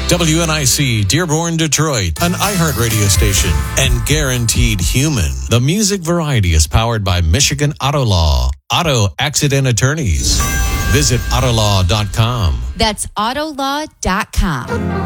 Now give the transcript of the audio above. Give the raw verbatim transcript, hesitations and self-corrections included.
W N I C, Dearborn, Detroit, an iHeart radio station, and Guaranteed Human. The music variety is powered by Michigan Auto Law, auto accident attorneys. Visit autolaw dot com. That's autolaw dot com.